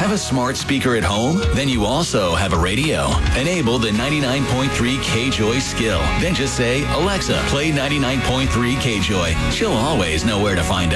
Have a smart speaker at home? Then you also have a radio. Enable the 99.3 KJOY skill. Then just say, Alexa, play 99.3 KJOY. She'll always know where to find